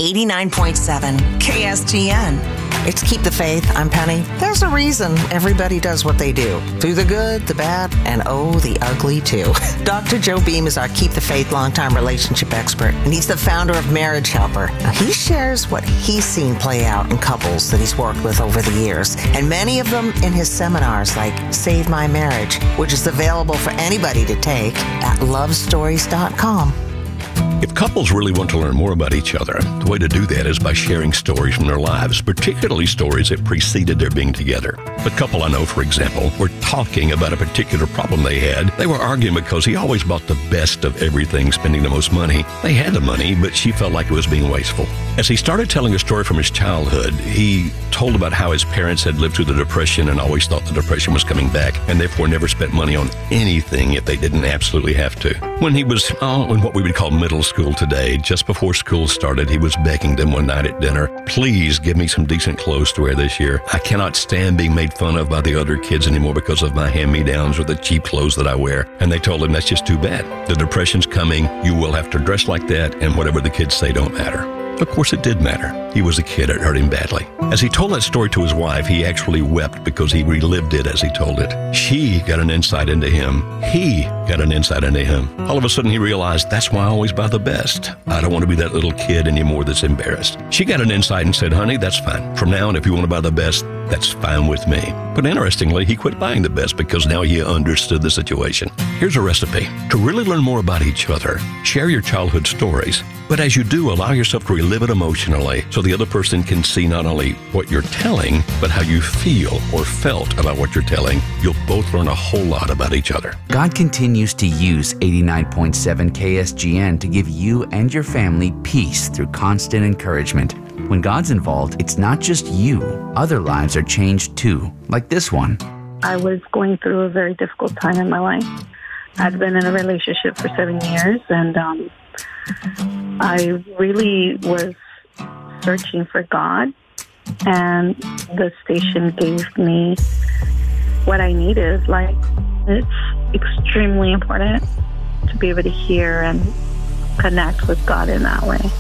89.7 KSGN. It's Keep the Faith. I'm Penny. There's a reason everybody does what they do. Through the good, the bad, and the ugly too. Dr. Joe Beam is our Keep the Faith longtime relationship expert, and he's the founder of Marriage Helper. Now, he shares what he's seen play out in couples that he's worked with over the years, and many of them in his seminars like Save My Marriage, which is available for anybody to take at lovestories.com. If couples really want to learn more about each other, the way to do that is by sharing stories from their lives, particularly stories that preceded their being together. The couple I know, for example, were talking about a particular problem they had. They were arguing because he always bought the best of everything, spending the most money. They had the money, but she felt like it was being wasteful. As he started telling a story from his childhood, he told about how his parents had lived through the Depression and always thought the Depression was coming back, and therefore never spent money on anything if they didn't absolutely have to. When he was in what we would call middle school today, just before school started, he was begging them one night at dinner, "Please give me some decent clothes to wear this year. I cannot stand being made fun of by the other kids anymore because of my hand-me-downs or the cheap clothes that I wear." And they told him, "That's just too bad. The Depression's coming. You will have to dress like that, and whatever the kids say don't matter." Of course, it did matter. He was a kid. It hurt him badly. As he told that story to his wife, he actually wept because he relived it as he told it. She got an insight into him. He got an insight into him. All of a sudden, he realized, that's why I always buy the best. I don't want to be that little kid anymore that's embarrassed. She got an insight and said, "Honey, that's fine. From now on, if you want to buy the best, that's fine with me." But interestingly, he quit buying the best because now he understood the situation. Here's a recipe. To really learn more about each other, share your childhood stories. But as you do, allow yourself to relive it emotionally so the other person can see not only what you're telling, but how you feel or felt about what you're telling. You'll both learn a whole lot about each other. God continues to use 89.7 KSGN to give you and your family peace through constant encouragement. When God's involved, it's not just you. Other lives are changed too, like this one. I was going through a very difficult time in my life. I'd been in a relationship for 7 years, and I really was searching for God, and the station gave me what I needed. Like, it's extremely important to be able to hear and connect with God in that way.